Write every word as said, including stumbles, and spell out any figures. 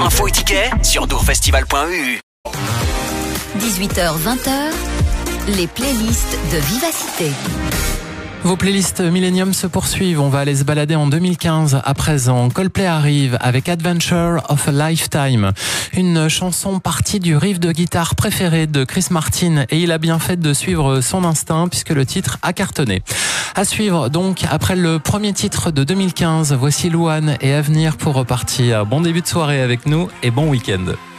infos et tickets sur dourfestival point e u. dix-huit heures vingt, les playlists de Vivacité. Vos playlists Millennium se poursuivent. On va aller se balader en deux mille quinze. À présent, Coldplay arrive avec Adventure of a Lifetime. Une chanson partie du riff de guitare préféré de Chris Martin. Et il a bien fait de suivre son instinct puisque le titre a cartonné. À suivre donc, après le premier titre de deux mille quinze, voici Louane et Avenir pour repartir. Bon début de soirée avec nous et bon week-end.